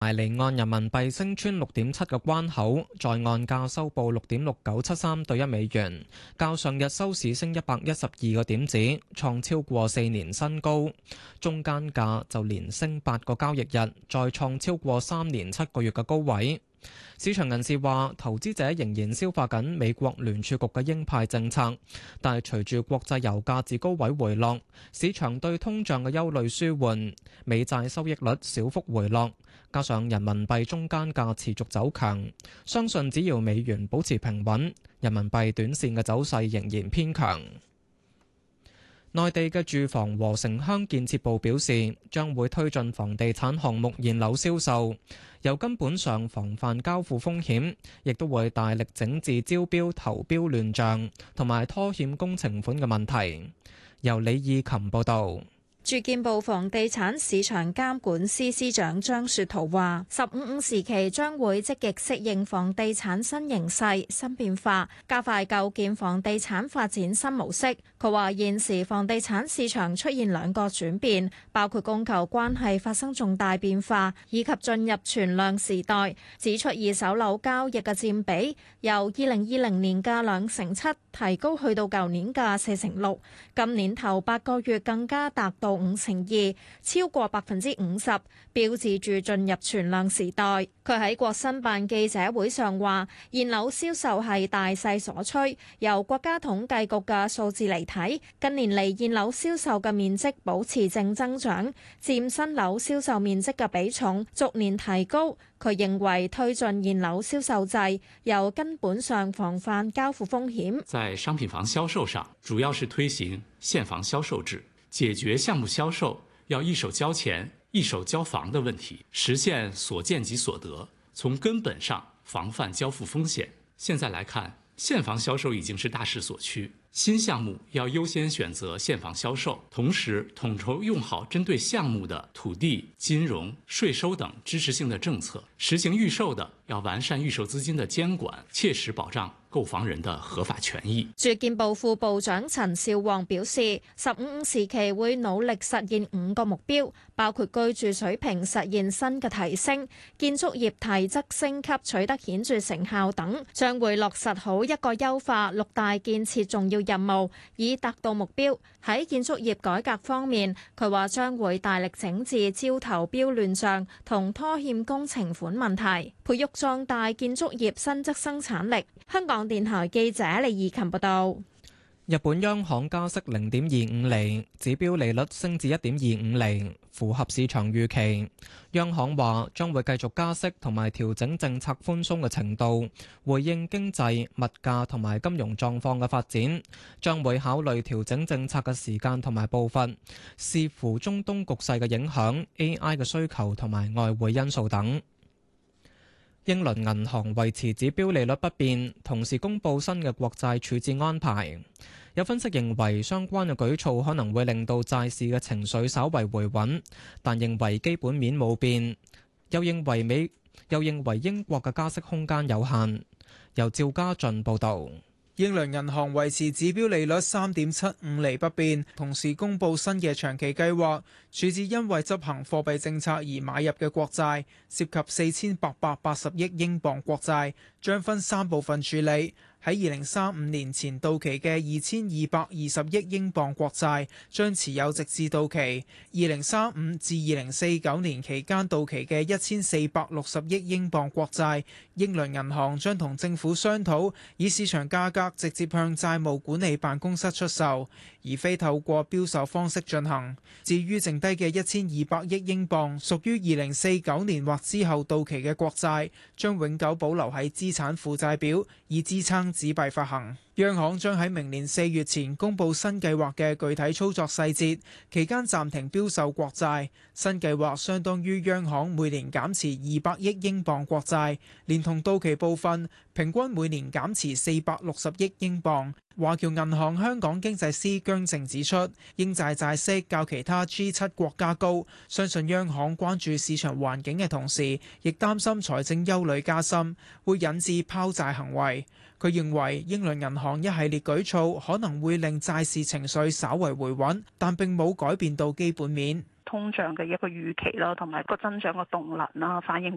離岸人民幣升穿6.7嘅關口，在岸價收報6.6973對一美元，較上日收市升112個點子，創超過4年新高。中間價就連升8個交易日，再創超過3年7個月嘅高位。市場人士話，投資者仍然消化緊美國聯儲局嘅鷹派政策，但係隨住國際油價自高位回落，市場對通脹嘅憂慮舒緩，美債收益率小幅回落，加上人民幣中間價持續走強，相信只要美元保持平穩，人民幣短線嘅走勢仍然偏強。內地嘅住房和城鄉建設部表示，將會推進房地產項目現樓銷售，由根本上防範交付風險，亦都會大力整治招標投標亂象同埋拖欠工程款嘅問題。由李義琴報導。 住建部房地產市場監管司司長張雪濤話：15時期將會積極適應房地產新形勢、新變化，加快構建房地產發展新模式。佢話現時房地產市場出現2個轉變，包括供求關係發生重大變化，以及進入存量時代。指出二手樓交易嘅佔比由2020年嘅7%提高去到舊年嘅4%，今年頭8個月更加達到5%，超過50%，標誌住進入存量時代。佢喺國新辦記者會上話，現樓銷售係大勢所趨，由國家統計局嘅數字嚟睇，近年嚟現樓銷售嘅面積保持正增長，佔新樓銷售面積嘅比重逐年提高。佢認為推進現樓銷售制，由根本上防範交付風險。 在商品房銷售上，主要是推行現房銷售制，解決項目銷售要一手交錢、一手交房的問題，實現所見即所得，從根本上防範交付風險。現在來看，現房銷售已經是大勢所趨，新項目要優先選擇現房銷售，同時統籌用好針對項目的土地、金融、稅收等支持性的政策，實行預售的要完善預售資金的監管，切實保障購房人的合法權益。 住建部副部長陳少旺表示，15時期會努力實現5個目標，包括居住水平實現新嘅提升、建築業提質升級取得顯著成效等，將會落實好一個優化6大建設重要任務，以達到目標。喺建築業改革方面，佢話將會大力整治招投標亂象同拖欠工程款問題，培育壯大建築業新質生產力。香港電台記者李怡琴報道。 日本央行加息0.25厘，指標利率升至1.25厘，符合市場預期。央行話將會繼續加息同埋調整政策寬鬆嘅程度，回應經濟、物價同埋金融狀況嘅發展，將會考慮調整政策嘅時間同埋步伐，視乎中東局勢嘅影響、AI 嘅需求同埋外匯因素等。英倫銀行維持指標利率不變，同時公布新嘅國債處置安排。有分析認為，相關嘅舉措可能會令到債市嘅情緒稍為回穩，但認為基本面冇變。又認為英國嘅加息空間有限。由趙家俊報導。 英倫銀行維持指標利率3.75厘不變，同時公布新嘅長期計劃，處置因為執行貨幣政策而買入嘅國債，涉及4880億英鎊國債，將分3部分處理。喺2035年前到期嘅2220億英鎊國債將持有直至到期；2035至2049年期間到期嘅1460億英鎊國債，英倫銀行將同政府商討，以市場價格直接向債務管理辦公室出售，而非透過標售方式進行。至於剩低嘅1200億英鎊，屬於2049年或之後到期嘅國債，將永久保留喺資產負債表，以支撐紙幣發行。央行將喺明年4月前公布新計劃嘅具體操作細節，期間暫停標售國債。新計劃相當於央行每年減持200億英鎊國債，連同到期部分，平均每年減持460億英鎊。華僑銀行香港經濟師姜正指出，英債債息較其他 G7 國家高，相信央行關注市場環境嘅同時，亦擔心財政憂慮加深，會引致拋債行為。佢認為英倫銀行一系列舉措可能會令債市情緒稍為回穩，但並冇改變到基本面。 通脹嘅一個預期啦，同埋個增長嘅動能啦，反映